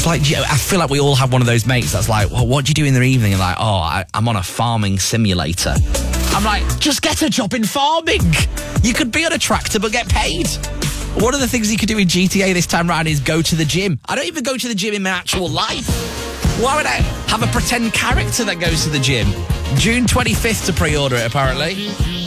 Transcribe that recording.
Because, like, I feel like we all have one of those mates that's like, well, what do you do in the evening? And like, I'm on a farming simulator. I'm like, just get a job in farming. You could be on a tractor but get paid. One of the things you could do in GTA this time round is go to the gym. I don't even go to the gym in my actual life. Why would I have a pretend character that goes to the gym? June 25th to pre-order it, apparently.